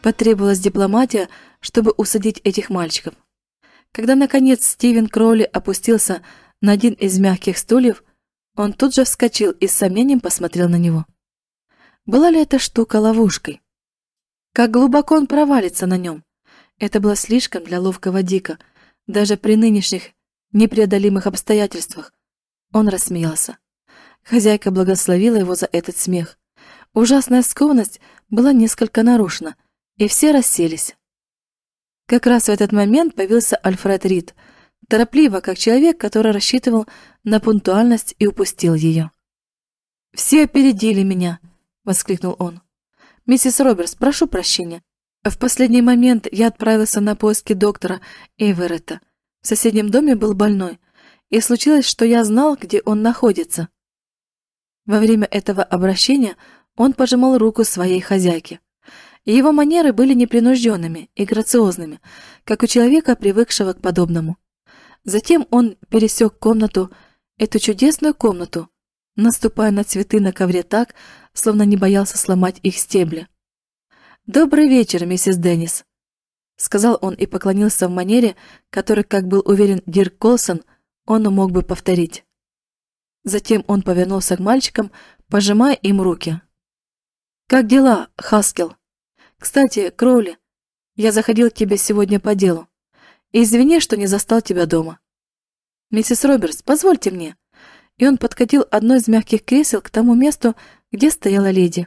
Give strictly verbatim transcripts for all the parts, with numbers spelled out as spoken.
Потребовалась дипломатия, чтобы усадить этих мальчиков. Когда, наконец, Стивен Кроули опустился на один из мягких стульев, он тут же вскочил и с сомнением посмотрел на него. Была ли эта штука ловушкой? Как глубоко он провалится на нем? Это было слишком для ловкого Дика, даже при нынешних непреодолимых обстоятельствах. Он рассмеялся. Хозяйка благословила его за этот смех. Ужасная скованность была несколько нарушена, и все расселись. Как раз в этот момент появился Альфред Рид, торопливо, как человек, который рассчитывал на пунктуальность и упустил ее. «Все опередили меня!» — воскликнул он. «Миссис Робертс, прошу прощения. В последний момент я отправился на поиски доктора Эверетта. В соседнем доме был больной, и случилось, что я знал, где он находится». Во время этого обращения он пожимал руку своей хозяйке. Его манеры были непринужденными и грациозными, как у человека, привыкшего к подобному. Затем он пересек комнату, эту чудесную комнату, наступая на цветы на ковре так, словно не боялся сломать их стебли. «Добрый вечер, миссис Деннис», — сказал он и поклонился в манере, которой, как был уверен Дирк Колсон, он мог бы повторить. Затем он повернулся к мальчикам, пожимая им руки. «Как дела, Хаскел? Кстати, Кроули, я заходил к тебе сегодня по делу. Извини, что не застал тебя дома. Миссис Робертс, позвольте мне». И он подкатил одно из мягких кресел к тому месту, где стояла леди.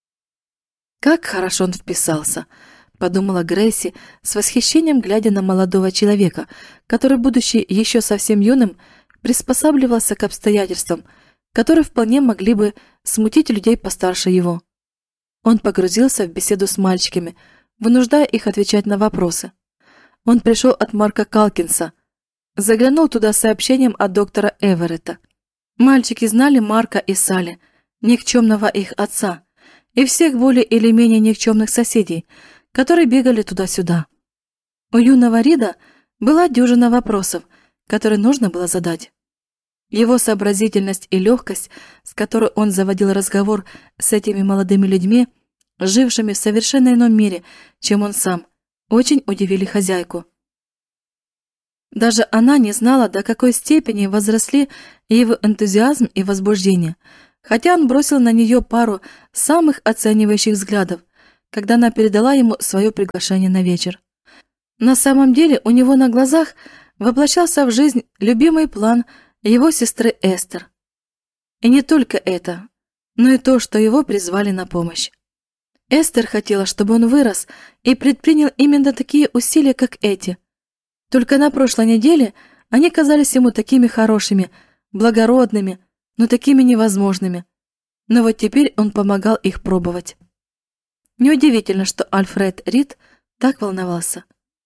«Как хорошо он вписался», — подумала Грейси, с восхищением глядя на молодого человека, который, будучи еще совсем юным, приспосабливался к обстоятельствам, которые вполне могли бы смутить людей постарше его. Он погрузился в беседу с мальчиками, вынуждая их отвечать на вопросы. Он пришел от Марка Калкинса, заглянул туда с сообщением от доктора Эверетта. Мальчики знали Марка и Салли, никчемного их отца, и всех более или менее никчемных соседей, которые бегали туда-сюда. У юного Рида была дюжина вопросов, которые нужно было задать. Его сообразительность и легкость, с которой он заводил разговор с этими молодыми людьми, жившими в совершенно ином мире, чем он сам, очень удивили хозяйку. Даже она не знала, до какой степени возросли его энтузиазм и возбуждение, хотя он бросил на нее пару самых оценивающих взглядов, когда она передала ему свое приглашение на вечер. На самом деле у него на глазах воплощался в жизнь любимый план его сестры Эстер. И не только это, но и то, что его призвали на помощь. Эстер хотела, чтобы он вырос и предпринял именно такие усилия, как эти. Только на прошлой неделе они казались ему такими хорошими, благородными, но такими невозможными. Но вот теперь он помогал их пробовать. Неудивительно, что Альфред Рид так волновался.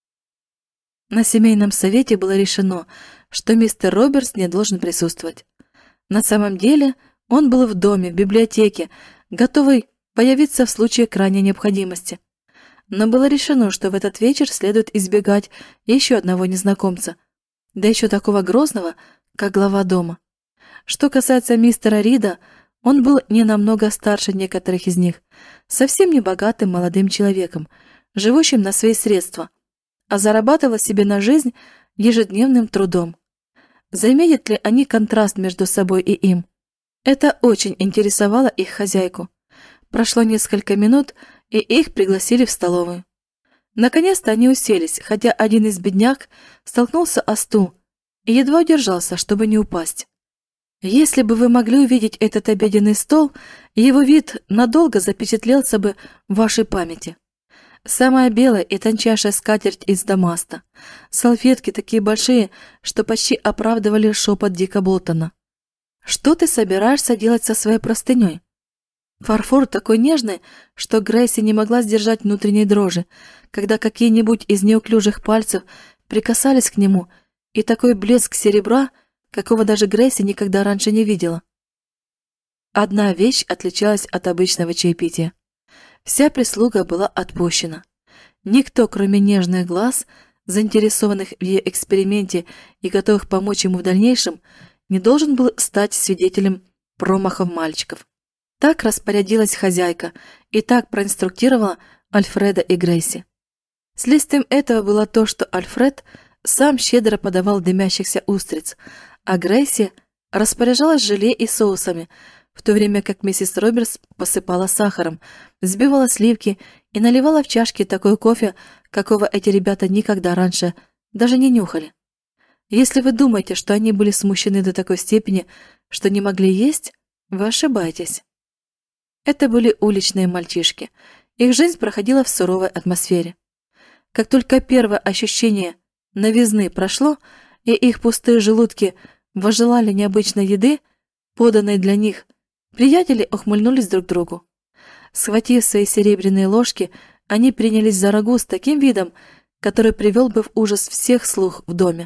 На семейном совете было решено, что мистер Робертс не должен присутствовать. На самом деле он был в доме, в библиотеке, готовый появиться в случае крайней необходимости. Но было решено, что в этот вечер следует избегать еще одного незнакомца, да еще такого грозного, как глава дома. Что касается мистера Рида, он был не намного старше некоторых из них, совсем не богатым молодым человеком, живущим на свои средства, а зарабатывал себе на жизнь ежедневным трудом. Заметят ли они контраст между собой и им? Это очень интересовало их хозяйку. Прошло несколько минут, и их пригласили в столовую. Наконец-то они уселись, хотя один из бедняк столкнулся о стул и едва удержался, чтобы не упасть. Если бы вы могли увидеть этот обеденный стол, его вид надолго запечатлелся бы в вашей памяти. Самая белая и тончайшая скатерть из дамаста. Салфетки такие большие, что почти оправдывали шепот Дика Болтона. «Что ты собираешься делать со своей простыней?» Фарфор такой нежный, что Грейси не могла сдержать внутренней дрожи, когда какие-нибудь из неуклюжих пальцев прикасались к нему, и такой блеск серебра, какого даже Грейси никогда раньше не видела. Одна вещь отличалась от обычного чаепития. Вся прислуга была отпущена. Никто, кроме нежных глаз, заинтересованных в ее эксперименте и готовых помочь ему в дальнейшем, не должен был стать свидетелем промахов мальчиков. Так распорядилась хозяйка и так проинструктировала Альфреда и Грейси. Следствием этого было то, что Альфред сам щедро подавал дымящихся устриц, а Грейси распоряжалась желе и соусами, в то время как миссис Робертс посыпала сахаром, взбивала сливки и наливала в чашки такой кофе, какого эти ребята никогда раньше даже не нюхали. Если вы думаете, что они были смущены до такой степени, что не могли есть, вы ошибаетесь. Это были уличные мальчишки. Их жизнь проходила в суровой атмосфере. Как только первое ощущение новизны прошло, и их пустые желудки возжелали необычной еды, поданной для них, приятели ухмыльнулись друг другу. Схватив свои серебряные ложки, они принялись за рагу с таким видом, который привел бы в ужас всех слух в доме.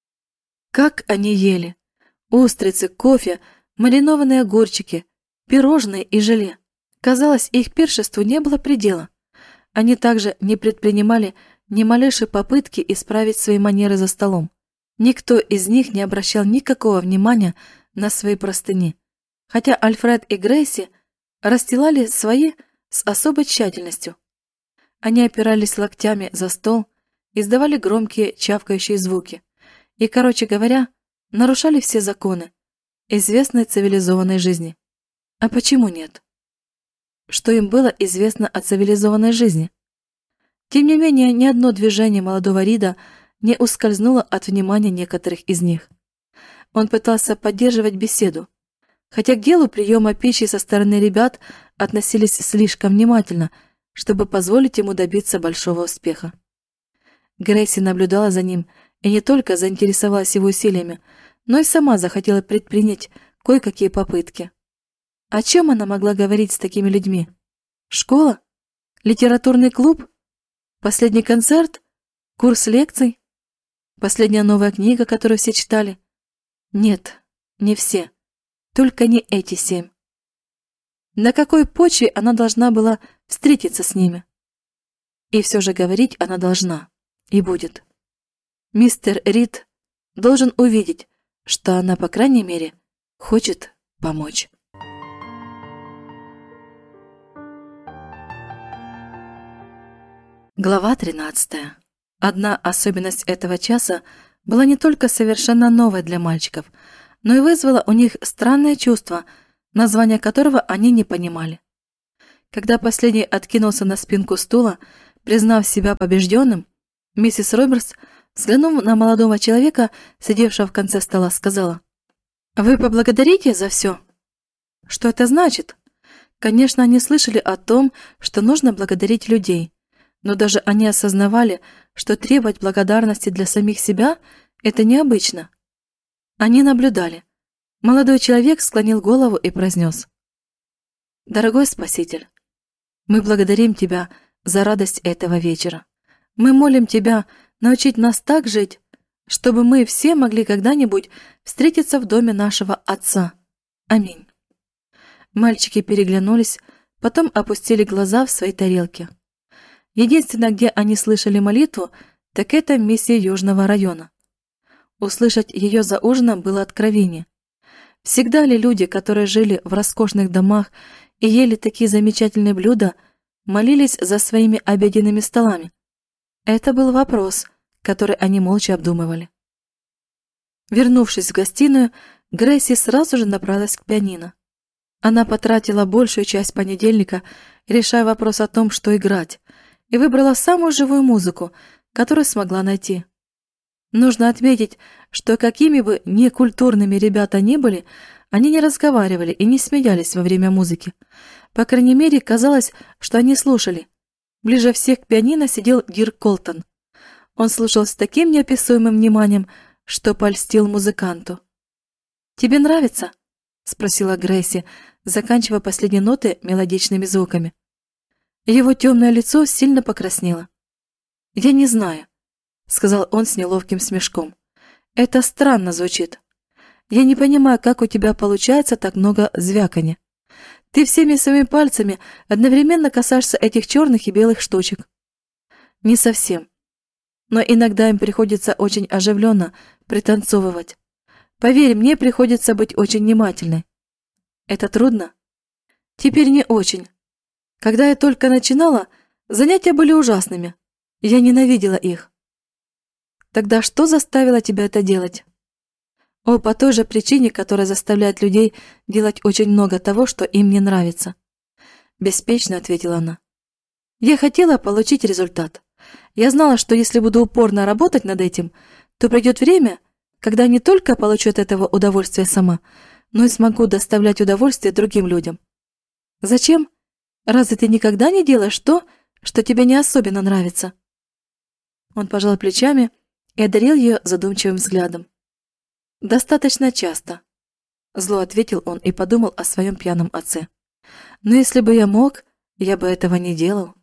Как они ели! Устрицы, кофе, маринованные огурчики, пирожные и желе. Казалось, их пиршеству не было предела. Они также не предпринимали ни малейшей попытки исправить свои манеры за столом. Никто из них не обращал никакого внимания на свои простыни, хотя Альфред и Грейси расстилали свои с особой тщательностью. Они опирались локтями за стол, издавали громкие чавкающие звуки и, короче говоря, нарушали все законы известной цивилизованной жизни. А почему нет? Что им было известно о цивилизованной жизни? Тем не менее, ни одно движение молодого Рида не ускользнуло от внимания некоторых из них. Он пытался поддерживать беседу, хотя к делу приема пищи со стороны ребят относились слишком внимательно, чтобы позволить ему добиться большого успеха. Грейси наблюдала за ним и не только заинтересовалась его усилиями, но и сама захотела предпринять кое-какие попытки. О чем она могла говорить с такими людьми? Школа? Литературный клуб? Последний концерт? Курс лекций? Последняя новая книга, которую все читали? Нет, не все. Только не эти семь. На какой почве она должна была встретиться с ними? И все же говорить она должна. И будет. Мистер Рид должен увидеть, что она, по крайней мере, хочет помочь. Глава тринадцатая. Одна особенность этого часа была не только совершенно новой для мальчиков, но и вызвала у них странное чувство, название которого они не понимали. Когда последний откинулся на спинку стула, признав себя побежденным, миссис Робертс, взглянув на молодого человека, сидевшего в конце стола, сказала: «Вы поблагодарите за все?» Что это значит? Конечно, они слышали о том, что нужно благодарить людей, но даже они осознавали, что требовать благодарности для самих себя – это необычно. Они наблюдали. Молодой человек склонил голову и произнес: «Дорогой Спаситель, мы благодарим Тебя за радость этого вечера. Мы молим Тебя научить нас так жить, чтобы мы все могли когда-нибудь встретиться в доме нашего Отца. Аминь». Мальчики переглянулись, потом опустили глаза в свои тарелки. Единственное, где они слышали молитву, так это в миссии Южного района. Услышать ее за ужином было откровение. Всегда ли люди, которые жили в роскошных домах и ели такие замечательные блюда, молились за своими обеденными столами? Это был вопрос, который они молча обдумывали. Вернувшись в гостиную, Грейси сразу же направилась к пианино. Она потратила большую часть понедельника, решая вопрос о том, что играть, и выбрала самую живую музыку, которую смогла найти. Нужно отметить, что какими бы некультурными ребята ни были, они не разговаривали и не смеялись во время музыки. По крайней мере, казалось, что они слушали. Ближе всех к пианино сидел Дирк Колтон. Он слушал с таким неописуемым вниманием, что польстил музыканту. «Тебе нравится?» — спросила Грейси, заканчивая последние ноты мелодичными звуками. Его темное лицо сильно покраснело. «Я не знаю», — сказал он с неловким смешком. «Это странно звучит. Я не понимаю, как у тебя получается так много звяканья. Ты всеми своими пальцами одновременно касаешься этих черных и белых штучек». «Не совсем. Но иногда им приходится очень оживленно пританцовывать. Поверь, мне приходится быть очень внимательной». «Это трудно?» «Теперь не очень. Когда я только начинала, Занятия были ужасными. Я ненавидела их. Тогда что заставило тебя это делать? О, по той же причине, которая заставляет людей делать очень много того, что им не нравится. Беспечно ответила она. Я хотела получить результат. Я знала, что если буду упорно работать над этим, то придет время, когда не только получу от этого удовольствие сама, но и смогу доставлять удовольствие другим людям. Зачем? Разве ты никогда не делаешь то, что тебе не особенно нравится? Он пожал плечами и одарил ее задумчивым взглядом. Достаточно часто. Зло ответил он и подумал о своем пьяном отце. Но если бы я мог, я бы этого не делал.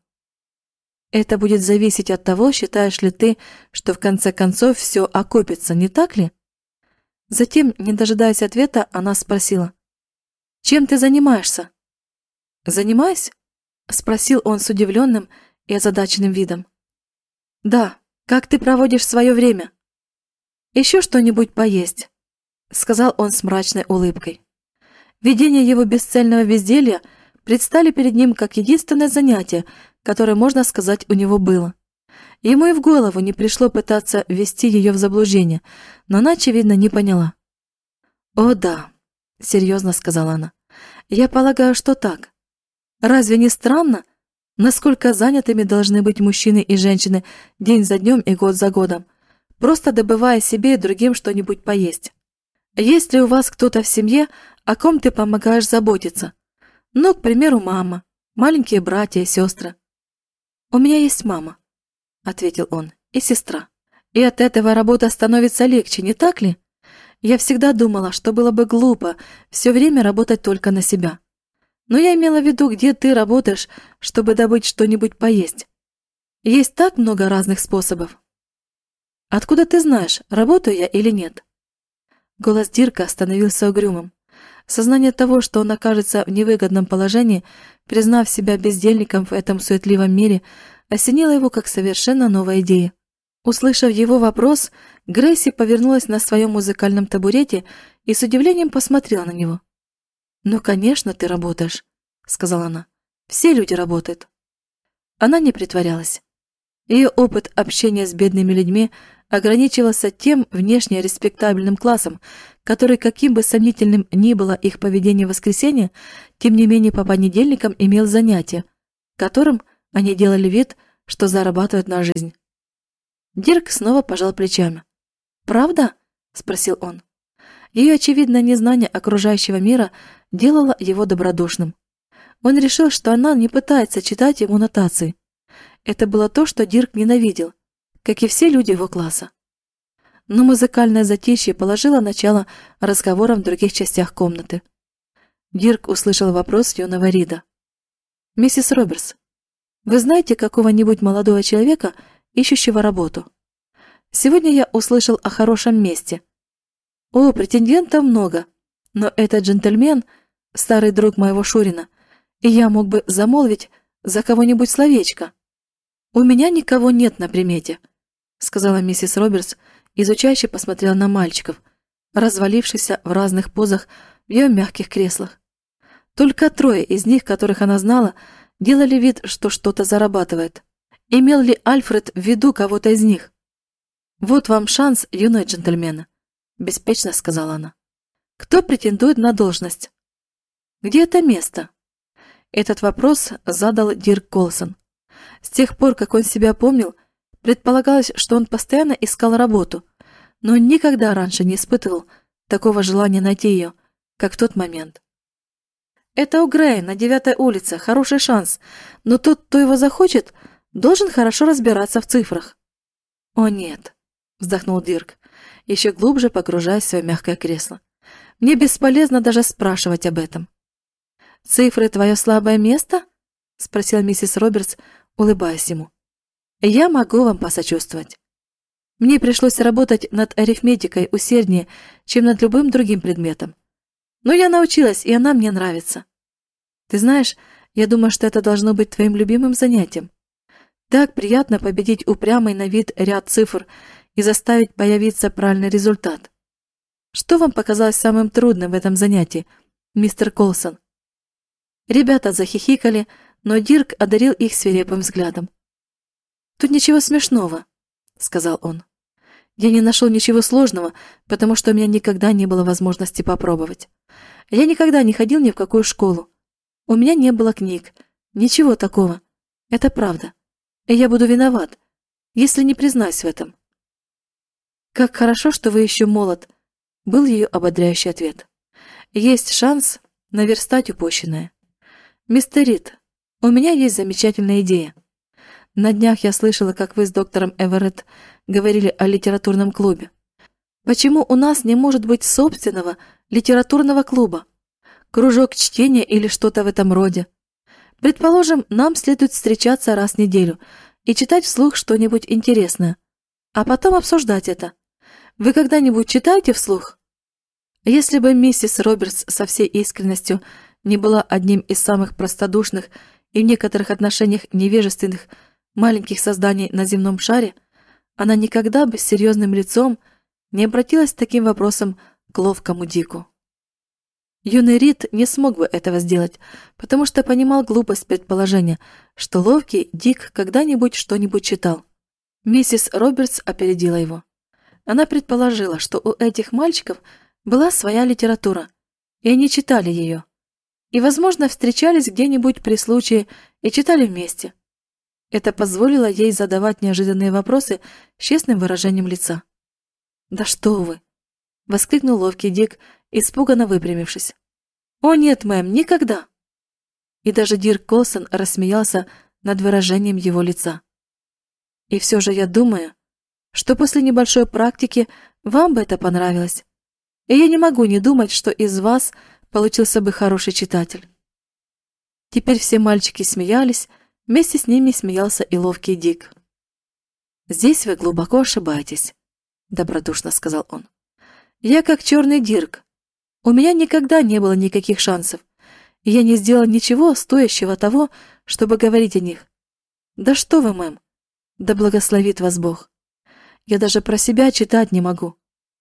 Это будет зависеть от того, считаешь ли ты, что в конце концов все окупится, не так ли? Затем, не дожидаясь ответа, она спросила. «Чем ты занимаешься?» «Занимаюсь?» – спросил он с удивленным и озадаченным видом. «Да, как ты проводишь свое время?» «Еще что-нибудь поесть», – сказал он с мрачной улыбкой. Видение его бесцельного безделья предстали перед ним как единственное занятие, которое, можно сказать, у него было. Ему и в голову не пришло пытаться ввести ее в заблуждение, но она, очевидно, не поняла. «О, да», — серьезно сказала она, — «я полагаю, что так. Разве не странно, насколько занятыми должны быть мужчины и женщины день за днем и год за годом, просто добывая себе и другим что-нибудь поесть? Есть ли у вас кто-то в семье, о ком ты помогаешь заботиться? Ну, к примеру, мама, маленькие братья и сестры». «У меня есть мама», — ответил он, — «и сестра. И от этого работа становится легче, не так ли? Я всегда думала, что было бы глупо все время работать только на себя. Но я имела в виду, где ты работаешь, чтобы добыть что-нибудь поесть. Есть так много разных способов. Откуда ты знаешь, работаю я или нет?» Голос Дирка становился угрюмым. Сознание того, что он окажется в невыгодном положении, признав себя бездельником в этом суетливом мире, осенило его как совершенно новая идея. Услышав его вопрос, Грейси повернулась на своем музыкальном табурете и с удивлением посмотрела на него. «Ну, конечно, ты работаешь», — сказала она. «Все люди работают». Она не притворялась. Ее опыт общения с бедными людьми ограничивался тем внешне респектабельным классом, который, каким бы сомнительным ни было их поведение в воскресенье, тем не менее по понедельникам имел занятие, которым они делали вид, что зарабатывают на жизнь. Дирк снова пожал плечами. «Правда?» – спросил он. Ее очевидное незнание окружающего мира делало его добродушным. Он решил, что она не пытается читать ему нотации. Это было то, что Дирк ненавидел, как и все люди его класса. Но музыкальное затишье положило начало разговорам в других частях комнаты. Дирк услышал вопрос юного Рида. «Миссис Робертс, вы знаете какого-нибудь молодого человека, ищущего работу? Сегодня я услышал о хорошем месте. О, претендентов много, но этот джентльмен – старый друг моего Шурина, и я мог бы замолвить за кого-нибудь словечко». «У меня никого нет на примете», – сказала миссис Робертс, изучающе посмотрела на мальчиков, развалившихся в разных позах в ее мягких креслах. Только трое из них, которых она знала, делали вид, что что-то зарабатывает. Имел ли Альфред в виду кого-то из них? «Вот вам шанс, юные джентльмены», – беспечно сказала она. «Кто претендует на должность?» «Где это место?» Этот вопрос задал Дирк Колсон. С тех пор, как он себя помнил, предполагалось, что он постоянно искал работу, но он никогда раньше не испытывал такого желания найти ее, как в тот момент. «Это у Грея на девятой улице, хороший шанс, но тот, кто его захочет, должен хорошо разбираться в цифрах». «О нет», — вздохнул Дирк, еще глубже погружаясь в свое мягкое кресло. «Мне бесполезно даже спрашивать об этом». «Цифры — твое слабое место?» — спросила миссис Робертс, улыбаясь ему. «Я могу вам посочувствовать. Мне пришлось работать над арифметикой усерднее, чем над любым другим предметом. Но я научилась, и она мне нравится. Ты знаешь, я думаю, что это должно быть твоим любимым занятием. Так приятно победить упрямый на вид ряд цифр и заставить появиться правильный результат. Что вам показалось самым трудным в этом занятии, мистер Колсон?» Ребята захихикали, но Дирк одарил их свирепым взглядом. «Тут ничего смешного», — сказал он. «Я не нашел ничего сложного, потому что у меня никогда не было возможности попробовать. Я никогда не ходил ни в какую школу. У меня не было книг. Ничего такого. Это правда. И я буду виноват, если не признаюсь в этом». «Как хорошо, что вы еще молод», — был ее ободряющий ответ. «Есть шанс наверстать упущенное. Мистер Рид, у меня есть замечательная идея. На днях я слышала, как вы с доктором Эверетт говорили о литературном клубе. Почему у нас не может быть собственного литературного клуба? Кружок чтения или что-то в этом роде? Предположим, нам следует встречаться раз в неделю и читать вслух что-нибудь интересное, а потом обсуждать это. Вы когда-нибудь читаете вслух?» Если бы миссис Робертс со всей искренностью не была одним из самых простодушных и в некоторых отношениях невежественных маленьких созданий на земном шаре, она никогда бы с серьезным лицом не обратилась с таким вопросом к ловкому Дику. Юный Рид не смог бы этого сделать, потому что понимал глупость предположения, что ловкий Дик когда-нибудь что-нибудь читал. Миссис Робертс опередила его. Она предположила, что у этих мальчиков была своя литература, и они читали ее, и, возможно, встречались где-нибудь при случае и читали вместе. Это позволило ей задавать неожиданные вопросы с честным выражением лица. «Да что вы!» — воскликнул ловкий Дик, испуганно выпрямившись. «О нет, мэм, никогда!» И даже Дирк Колсон рассмеялся над выражением его лица. «И все же я думаю, что после небольшой практики вам бы это понравилось. И я не могу не думать, что из вас получился бы хороший читатель». Теперь все мальчики смеялись, вместе с ними смеялся и ловкий Дик. «Здесь вы глубоко ошибаетесь», — добродушно сказал он. «Я как черный Дирк. У меня никогда не было никаких шансов, и я не сделал ничего стоящего того, чтобы говорить о них. Да что вы, мэм, да благословит вас Бог. Я даже про себя читать не могу.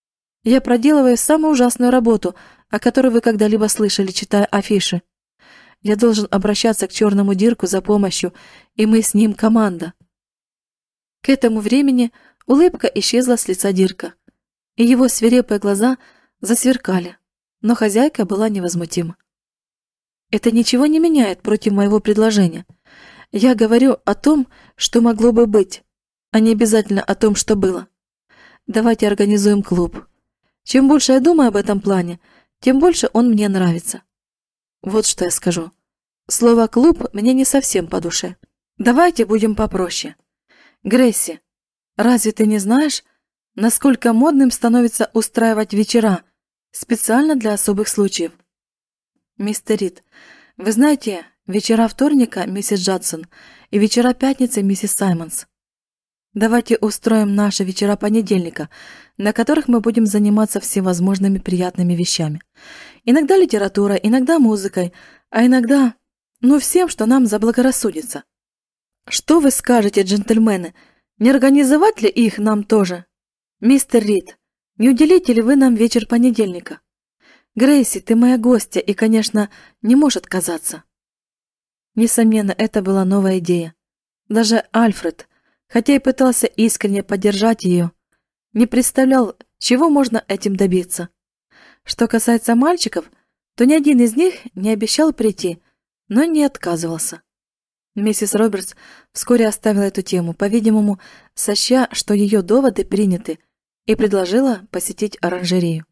Я проделываю самую ужасную работу, о которой вы когда-либо слышали, читая афиши. Я должен обращаться к черному Дирку за помощью, и мы с ним команда». К этому времени улыбка исчезла с лица Дирка, и его свирепые глаза засверкали, но хозяйка была невозмутима. «Это ничего не меняет против моего предложения. Я говорю о том, что могло бы быть, а не обязательно о том, что было. Давайте организуем клуб. Чем больше я думаю об этом плане, тем больше он мне нравится. Вот что я скажу. Слово «клуб» мне не совсем по душе. Давайте будем попроще. Грейси, разве ты не знаешь, насколько модным становится устраивать вечера специально для особых случаев? Мистер Рид, вы знаете, вечера вторника миссис Джадсон и вечера пятницы миссис Саймонс. Давайте устроим наши вечера понедельника, на которых мы будем заниматься всевозможными приятными вещами. Иногда литературой, иногда музыкой, а иногда, ну, всем, что нам заблагорассудится. Что вы скажете, джентльмены, не организовать ли их нам тоже? Мистер Рид, не уделите ли вы нам вечер понедельника? Грейси, ты моя гостья и, конечно, не можешь отказаться». Несомненно, это была новая идея. Даже Альфред, хотя и пытался искренне поддержать ее, не представлял, чего можно этим добиться. Что касается мальчиков, то ни один из них не обещал прийти, но не отказывался. Миссис Робертс вскоре оставила эту тему, по-видимому, сочтя, что ее доводы приняты, и предложила посетить оранжерею.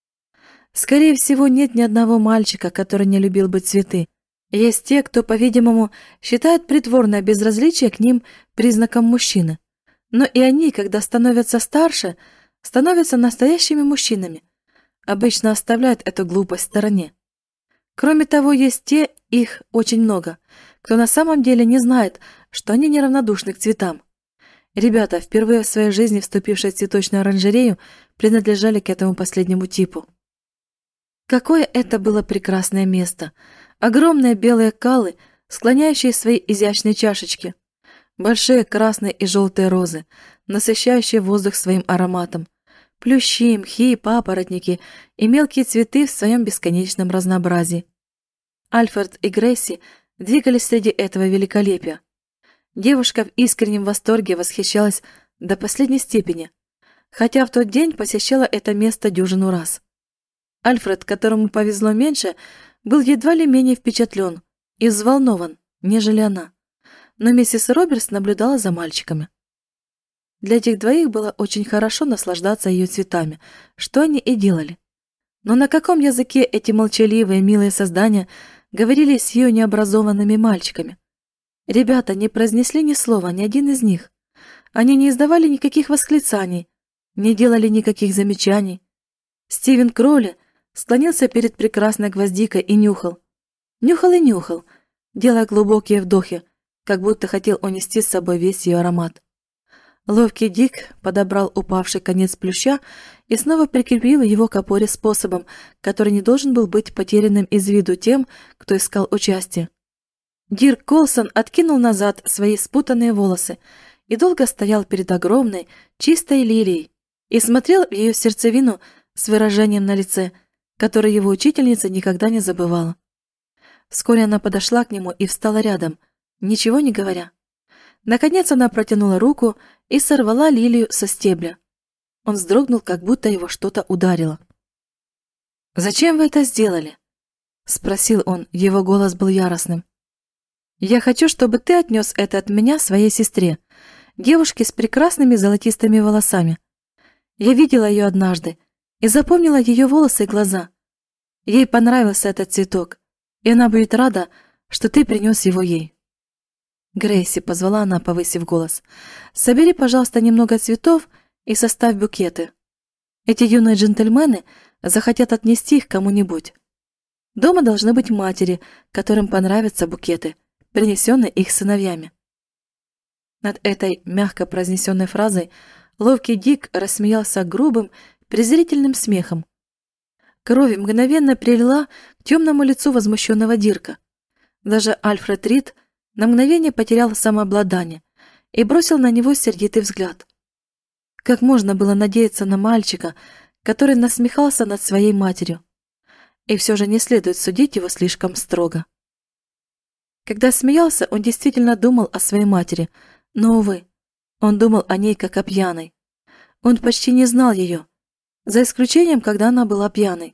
Скорее всего, нет ни одного мальчика, который не любил бы цветы. Есть те, кто, по-видимому, считает притворное безразличие к ним признаком мужчины. Но и они, когда становятся старше, становятся настоящими мужчинами. Обычно оставляют эту глупость в стороне. Кроме того, есть те, их очень много, кто на самом деле не знает, что они неравнодушны к цветам. Ребята, впервые в своей жизни вступившие в цветочную оранжерею, принадлежали к этому последнему типу. Какое это было прекрасное место! Огромные белые каллы, склоняющие свои изящные чашечки, большие красные и желтые розы, насыщающие воздух своим ароматом, плющи, мхи, папоротники и мелкие цветы в своем бесконечном разнообразии. Альфред и Грейси двигались среди этого великолепия. Девушка в искреннем восторге восхищалась до последней степени, хотя в тот день посещала это место дюжину раз. Альфред, которому повезло меньше, был едва ли менее впечатлен и взволнован, нежели она. Но миссис Робертс наблюдала за мальчиками. Для этих двоих было очень хорошо наслаждаться ее цветами, что они и делали. Но на каком языке эти молчаливые, милые создания говорили с ее необразованными мальчиками? Ребята не произнесли ни слова, ни один из них. Они не издавали никаких восклицаний, не делали никаких замечаний. Стивен Кроули склонился перед прекрасной гвоздикой и нюхал. Нюхал и нюхал, делая глубокие вдохи, как будто хотел унести с собой весь ее аромат. Ловкий Дик подобрал упавший конец плюща и снова прикрепил его к опоре способом, который не должен был быть потерянным из виду тем, кто искал участия. Дирк Колсон откинул назад свои спутанные волосы и долго стоял перед огромной, чистой лилией и смотрел в ее сердцевину с выражением на лице, которое его учительница никогда не забывала. Вскоре она подошла к нему и встала рядом, ничего не говоря. Наконец она протянула руку и сорвала лилию со стебля. Он вздрогнул, как будто его что-то ударило. «Зачем вы это сделали?» — спросил он, его голос был яростным. «Я хочу, чтобы ты отнес это от меня своей сестре, девушке с прекрасными золотистыми волосами. Я видела ее однажды и запомнила ее волосы и глаза. Ей понравился этот цветок, и она будет рада, что ты принес его ей». «Грейси», — позвала она, повысив голос, — «собери, пожалуйста, немного цветов и составь букеты. Эти юные джентльмены захотят отнести их кому-нибудь. Дома должны быть матери, которым понравятся букеты, принесенные их сыновьями». Над этой мягко произнесенной фразой ловкий Дик рассмеялся грубым, презрительным смехом. Кровь мгновенно прилила к темному лицу возмущенного Дирка. Даже Альфред Рид на мгновение потерял самообладание и бросил на него сердитый взгляд. Как можно было надеяться на мальчика, который насмехался над своей матерью? И все же не следует судить его слишком строго. Когда смеялся, он действительно думал о своей матери, но, увы, он думал о ней как о пьяной. Он почти не знал ее, за исключением, когда она была пьяной.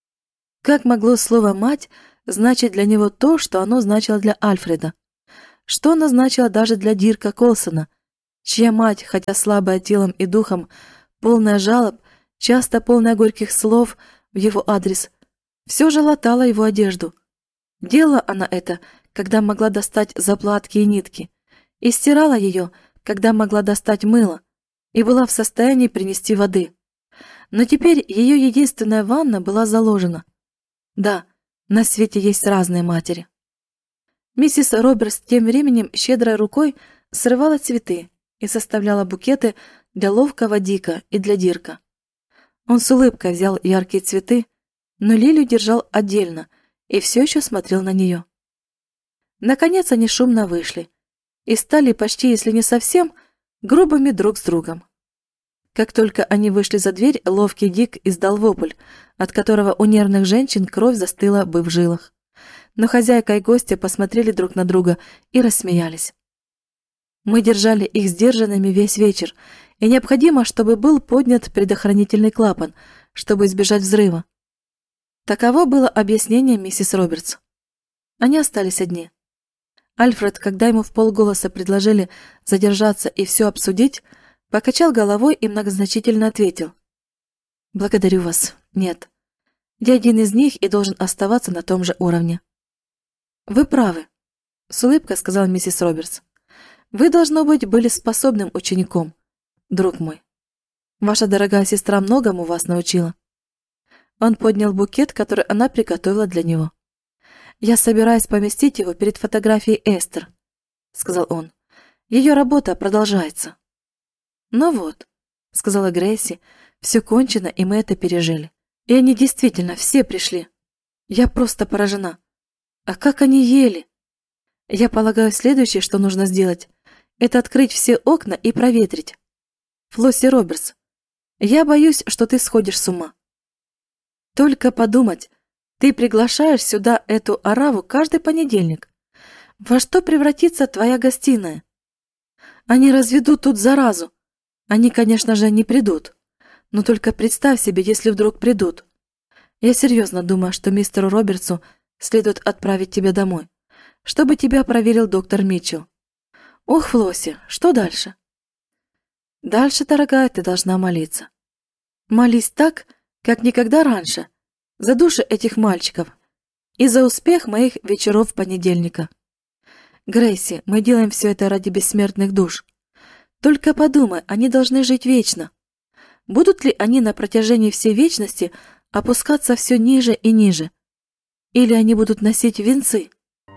Как могло слово «мать» значить для него то, что оно значило для Альфреда? Что оно значило даже для Дирка Колсона, чья мать, хотя слабая телом и духом, полная жалоб, часто полная горьких слов в его адрес, все же латала его одежду. Делала она это, когда могла достать заплатки и нитки, и стирала ее, когда могла достать мыло, и была в состоянии принести воды. Но теперь ее единственная ванна была заложена. Да, на свете есть разные матери. Миссис Робертс тем временем щедрой рукой срывала цветы и составляла букеты для ловкого Дика и для Дирка. Он с улыбкой взял яркие цветы, но лилию держал отдельно и все еще смотрел на нее. Наконец они шумно вышли и стали почти, если не совсем, грубыми друг с другом. Как только они вышли за дверь, ловкий Дик издал вопль, от которого у нервных женщин кровь застыла бы в жилах. Но хозяйка и гостья посмотрели друг на друга и рассмеялись. Мы держали их сдержанными весь вечер, и необходимо, чтобы был поднят предохранительный клапан, чтобы избежать взрыва. Таково было объяснение миссис Робертс. Они остались одни. Альфред, когда ему вполголоса предложили задержаться и все обсудить, покачал головой и многозначительно ответил: «Благодарю вас, нет. Я один из них и должен оставаться на том же уровне». «Вы правы», — с улыбкой сказала миссис Робертс. «Вы, должно быть, были способным учеником, друг мой. Ваша дорогая сестра многому вас научила». Он поднял букет, который она приготовила для него. «Я собираюсь поместить его перед фотографией Эстер», — сказал он. «Ее работа продолжается». «Ну вот», — сказала Грейси, — «все кончено, и мы это пережили. И они действительно все пришли. Я просто поражена. А как они ели? Я полагаю, следующее, что нужно сделать, это открыть все окна и проветрить. Флосси Робертс, я боюсь, что ты сходишь с ума. Только подумать, ты приглашаешь сюда эту ораву каждый понедельник. Во что превратится твоя гостиная? Они разведут тут заразу. Они, конечно же, не придут. Но только представь себе, если вдруг придут. Я серьезно думаю, что мистеру Робертсу следует отправить тебя домой, чтобы тебя проверил доктор Митчелл. Ох, Флосси, что дальше? Дальше, дорогая, ты должна молиться. Молись так, как никогда раньше, за души этих мальчиков и за успех моих вечеров понедельника. Грейси, мы делаем все это ради бессмертных душ. Только подумай, они должны жить вечно. Будут ли они на протяжении всей вечности опускаться все ниже и ниже? Или они будут носить венцы?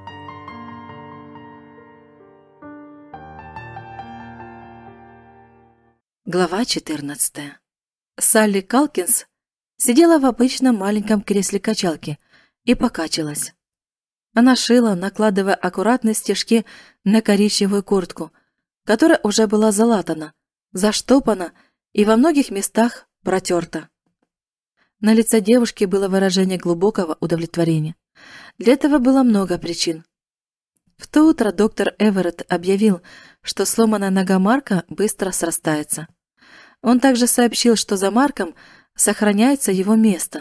Глава четырнадцатая. Салли Калкинс сидела в обычном маленьком кресле качалки и покачивалась. Она шила, накладывая аккуратные стежки на коричневую куртку, которая уже была залатана, заштопана и во многих местах протерта. На лице девушки было выражение глубокого удовлетворения. Для этого было много причин. В то утро доктор Эверетт объявил, что сломанная нога Марка быстро срастается. Он также сообщил, что за Марком сохраняется его место.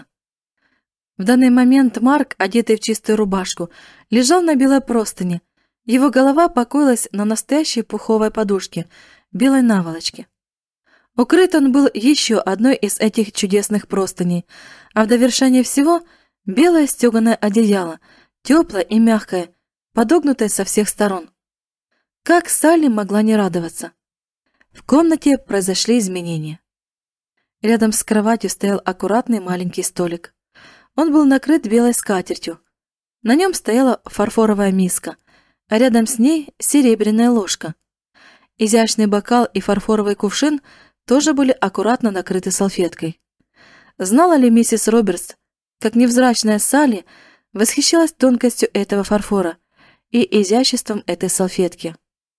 В данный момент Марк, одетый в чистую рубашку, лежал на белой простыне. Его голова покоилась на настоящей пуховой подушке, белой наволочке. Укрыт он был еще одной из этих чудесных простыней, а в довершение всего белое стеганое одеяло, теплое и мягкое, подогнутое со всех сторон. Как Салли могла не радоваться? В комнате произошли изменения. Рядом с кроватью стоял аккуратный маленький столик. Он был накрыт белой скатертью. На нем стояла фарфоровая миска, а рядом с ней серебряная ложка. Изящный бокал и фарфоровый кувшин тоже были аккуратно накрыты салфеткой. Знала ли миссис Робертс, как невзрачная Салли восхищалась тонкостью этого фарфора и изяществом этой салфетки?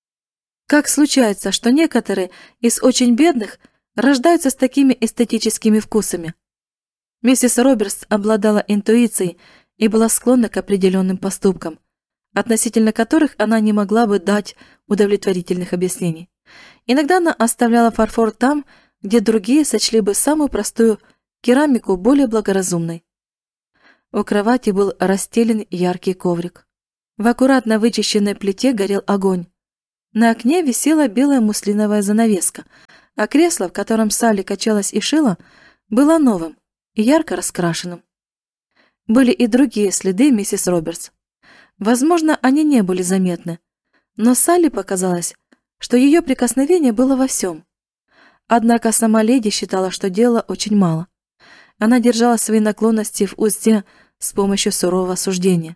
Как случается, что некоторые из очень бедных рождаются с такими эстетическими вкусами? Миссис Робертс обладала интуицией и была склонна к определенным поступкам, относительно которых она не могла бы дать удовлетворительных объяснений. Иногда она оставляла фарфор там, где другие сочли бы самую простую керамику более благоразумной. У кровати был расстелен яркий коврик. В аккуратно вычищенной плите горел огонь. На окне висела белая муслиновая занавеска, а кресло, в котором Салли качалась и шила, было новым и ярко раскрашенным. Были и другие следы миссис Робертс. Возможно, они не были заметны, но Салли показалось, что ее прикосновение было во всем. Однако сама леди считала, что делала очень мало. Она держала свои наклонности в узде с помощью сурового суждения.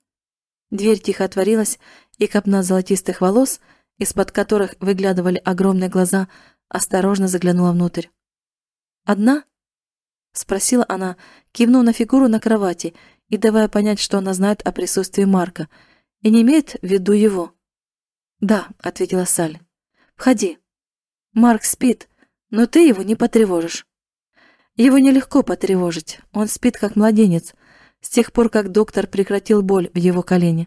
Дверь тихо отворилась, и копна золотистых волос, из-под которых выглядывали огромные глаза, осторожно заглянула внутрь. «Одна?» — спросила она, кивнув на фигуру на кровати и давая понять, что она знает о присутствии Марка и не имеет в виду его. «Да», — ответила Салли. «Входи. Марк спит, но ты его не потревожишь». Его нелегко потревожить, он спит как младенец, с тех пор, как доктор прекратил боль в его колене.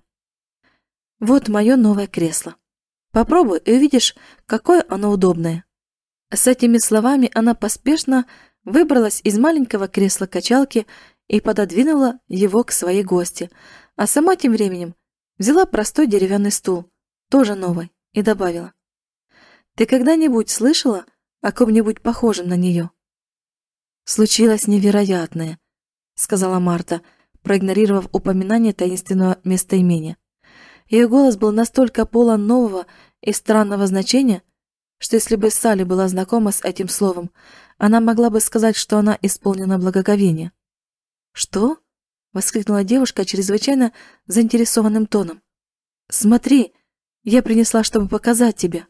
«Вот мое новое кресло. Попробуй и увидишь, какое оно удобное». С этими словами она поспешно выбралась из маленького кресла-качалки и пододвинула его к своей гости, а сама тем временем взяла простой деревянный стул, тоже новый, и добавила: «Ты когда-нибудь слышала о ком-нибудь похожем на нее?» «Случилось невероятное», — сказала Марта, проигнорировав упоминание таинственного местоимения. Ее голос был настолько полон нового и странного значения, что если бы Салли была знакома с этим словом, она могла бы сказать, что она исполнена благоговения. «Что?» — воскликнула девушка чрезвычайно заинтересованным тоном. «Смотри, я принесла, чтобы показать тебе».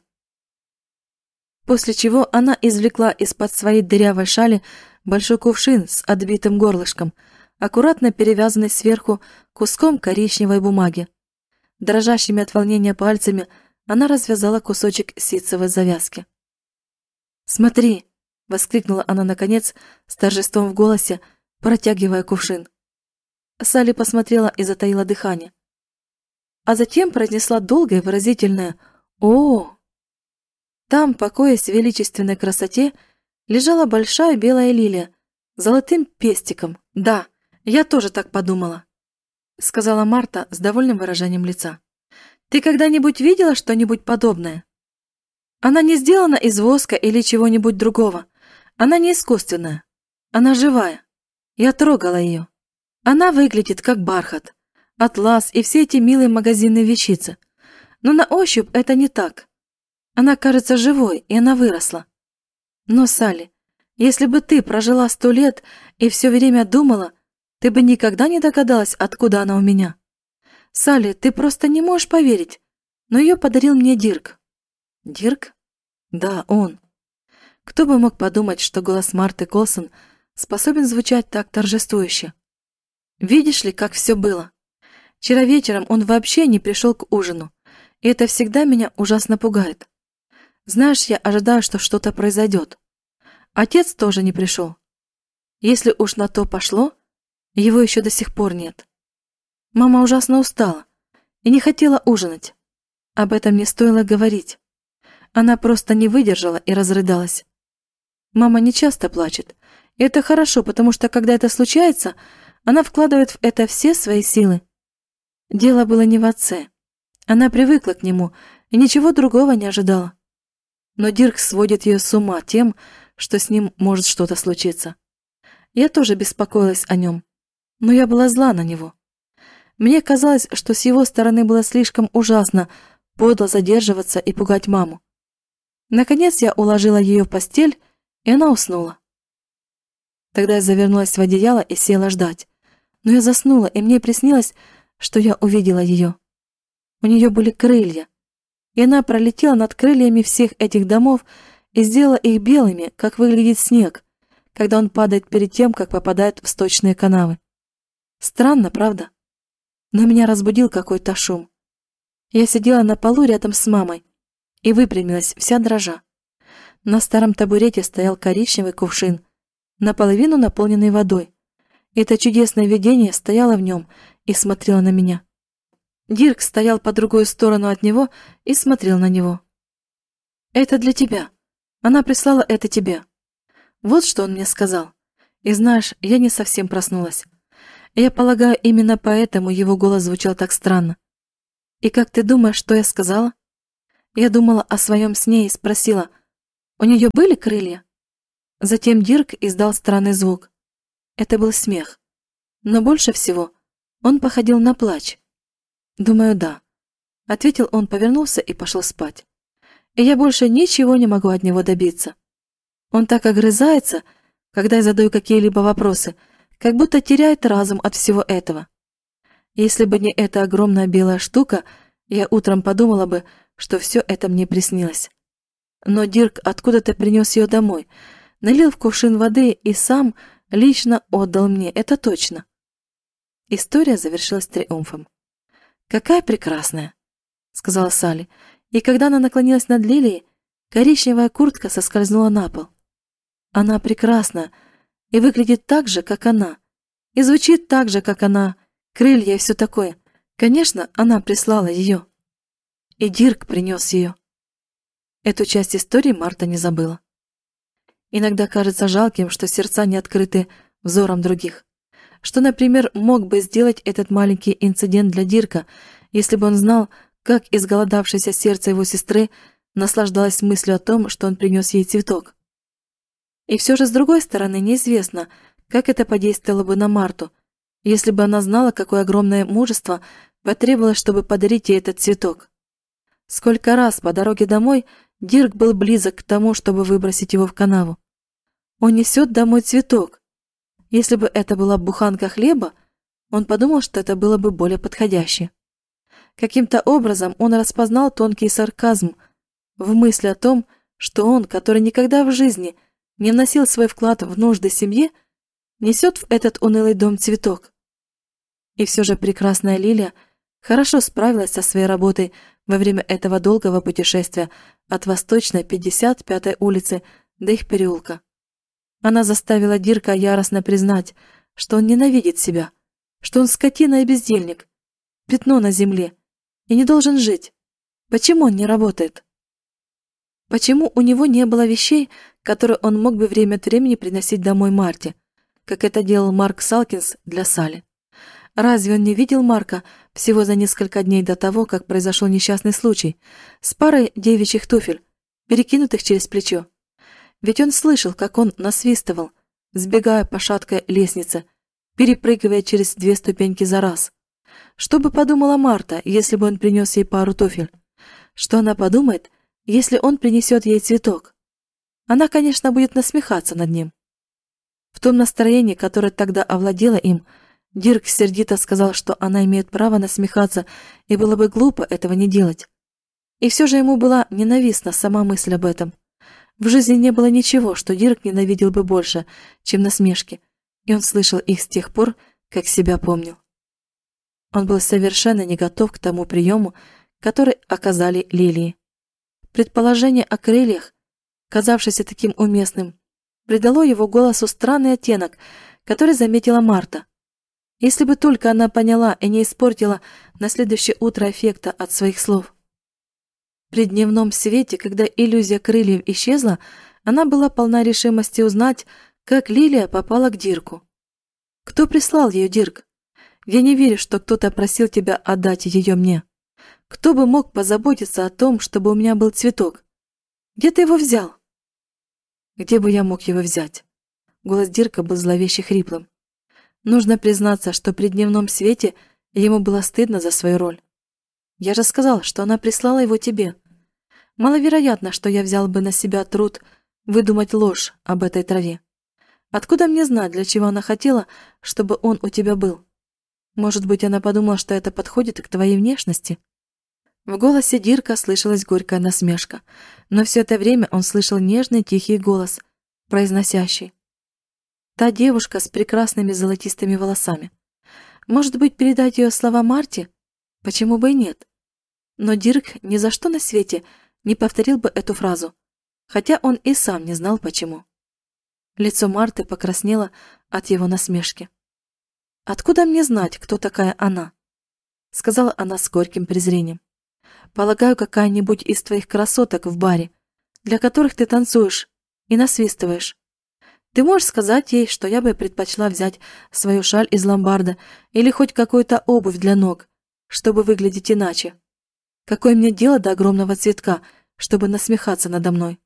После чего она извлекла из-под своей дырявой шали большой кувшин с отбитым горлышком, аккуратно перевязанный сверху куском коричневой бумаги. Дрожащими от волнения пальцами она развязала кусочек ситцевой завязки. «Смотри!» — воскликнула она наконец с торжеством в голосе, протягивая кувшин. Салли посмотрела и затаила дыхание. а затем произнесла долгое выразительное «О!». Там, покоясь в величественной красоте, лежала большая белая лилия с золотым пестиком. «Да, я тоже так подумала», — сказала Марта с довольным выражением лица. «Ты когда-нибудь видела что-нибудь подобное? Она не сделана из воска или чего-нибудь другого. Она не искусственная. Она живая. Я трогала ее. Она выглядит как бархат, атлас и все эти милые магазинные вещицы. Но на ощупь это не так. Она кажется живой, и она выросла. Но, Салли, если бы ты прожила сто лет и все время думала, ты бы никогда не догадалась, откуда она у меня. Салли, ты просто не можешь поверить, но ее подарил мне Дирк». «Дирк?» «Да, он». Кто бы мог подумать, что голос Марты Колсон способен звучать так торжествующе. Видишь ли, как все было? Вчера вечером он вообще не пришел к ужину, и это всегда меня ужасно пугает. Знаешь, я ожидаю, что что-то произойдет. Отец тоже не пришел. Если уж на то пошло, его еще до сих пор нет. Мама ужасно устала и не хотела ужинать. Об этом не стоило говорить. Она просто не выдержала и разрыдалась. Мама не часто плачет, и это хорошо, потому что, когда это случается, она вкладывает в это все свои силы. Дело было не в отце. Она привыкла к нему и ничего другого не ожидала. Но Дирк сводит ее с ума тем, что с ним может что-то случиться. Я тоже беспокоилась о нем, но я была зла на него. Мне казалось, что с его стороны было слишком ужасно подло задерживаться и пугать маму. Наконец я уложила ее в постель, и она уснула. Тогда я завернулась в одеяло и села ждать. Но я заснула, и мне приснилось, что я увидела ее. У нее были крылья, и она пролетела над крыльями всех этих домов и сделала их белыми, как выглядит снег, когда он падает перед тем, как попадает в сточные канавы. Странно, правда? Но меня разбудил какой-то шум. Я сидела на полу рядом с мамой и выпрямилась, вся дрожа. На старом табурете стоял коричневый кувшин, наполовину наполненный водой. Это чудесное видение стояло в нем и смотрело на меня. Дирк стоял по другую сторону от него и смотрел на него. «Это для тебя. Она прислала это тебе». Вот что он мне сказал. И знаешь, я не совсем проснулась. Я полагаю, именно поэтому его голос звучал так странно. И как ты думаешь, что я сказала? Я думала о своем сне и спросила, у нее были крылья? Затем Дирк издал странный звук. Это был смех. Но больше всего он походил на плач. «Думаю, да», — ответил он, повернулся и пошел спать. И я больше ничего не могу от него добиться. Он так огрызается, когда я задаю какие-либо вопросы, как будто теряет разум от всего этого. Если бы не эта огромная белая штука, я утром подумала бы, что все это мне приснилось. Но Дирк откуда-то принес ее домой, налил в кувшин воды и сам лично отдал мне, это точно. История завершилась триумфом. «Какая прекрасная», — сказала Салли, и когда она наклонилась над Лилией, коричневая куртка соскользнула на пол. «Она прекрасна и выглядит так же, как она, и звучит так же, как она, крылья и все такое. Конечно, она прислала ее. И Дирк принес ее». Эту часть истории Марта не забыла. Иногда кажется жалким, что сердца не открыты взором других. Что, например, мог бы сделать этот маленький инцидент для Дирка, если бы он знал, как изголодавшееся сердце его сестры наслаждалось мыслью о том, что он принес ей цветок. И все же, с другой стороны, неизвестно, как это подействовало бы на Марту, если бы она знала, какое огромное мужество потребовалось, чтобы подарить ей этот цветок. Сколько раз по дороге домой Дирк был близок к тому, чтобы выбросить его в канаву. Он несет домой цветок. Если бы это была буханка хлеба, он подумал, что это было бы более подходяще. Каким-то образом он распознал тонкий сарказм в мысли о том, что он, который никогда в жизни не вносил свой вклад в нужды семьи, несет в этот унылый дом цветок. И все же прекрасная Лилия хорошо справилась со своей работой во время этого долгого путешествия от Восточной пятьдесят пятой улицы до их переулка. Она заставила Дирка яростно признать, что он ненавидит себя, что он скотина и бездельник, пятно на земле, и не должен жить? Почему он не работает? Почему у него не было вещей, которые он мог бы время от времени приносить домой Марте, как это делал Марк Салкинс для Салли? Разве он не видел Марка всего за несколько дней до того, как произошел несчастный случай с парой девичьих туфель, перекинутых через плечо? Ведь он слышал, как он насвистывал, сбегая по шаткой лестнице, перепрыгивая через две ступеньки за раз. Что бы подумала Марта, если бы он принес ей пару туфель? Что она подумает, если он принесет ей цветок? Она, конечно, будет насмехаться над ним. В том настроении, которое тогда овладело им, Дирк сердито сказал, что она имеет право насмехаться, и было бы глупо этого не делать. И все же ему была ненавистна сама мысль об этом. В жизни не было ничего, что Дирк ненавидел бы больше, чем насмешки, и он слышал их с тех пор, как себя помнил. Он был совершенно не готов к тому приему, который оказали лилии. Предположение о крыльях, казавшееся таким уместным, придало его голосу странный оттенок, который заметила Марта. Если бы только она поняла и не испортила на следующее утро эффекта от своих слов. При дневном свете, когда иллюзия крыльев исчезла, она была полна решимости узнать, как Лилия попала к Дирку. Кто прислал ее, Дирк? Я не верю, что кто-то просил тебя отдать ее мне. Кто бы мог позаботиться о том, чтобы у меня был цветок? Где ты его взял? Где бы я мог его взять? Голос Дирка был зловеще хриплым. Нужно признаться, что при дневном свете ему было стыдно за свою роль. Я же сказал, что она прислала его тебе. Маловероятно, что я взял бы на себя труд выдумать ложь об этой траве. Откуда мне знать, для чего она хотела, чтобы он у тебя был? Может быть, она подумала, что это подходит к твоей внешности? В голосе Дирка слышалась горькая насмешка, но все это время он слышал нежный тихий голос, произносящий: «Та девушка с прекрасными золотистыми волосами. Может быть, передать ее слова Марте? Почему бы и нет?» Но Дирк ни за что на свете не повторил бы эту фразу, хотя он и сам не знал почему. Лицо Марты покраснело от его насмешки. «Откуда мне знать, кто такая она?» — сказала она с горьким презрением. «Полагаю, какая-нибудь из твоих красоток в баре, для которых ты танцуешь и насвистываешь. Ты можешь сказать ей, что я бы предпочла взять свою шаль из ломбарда или хоть какую-то обувь для ног, чтобы выглядеть иначе. Какое мне дело до огромного цветка, чтобы насмехаться надо мной?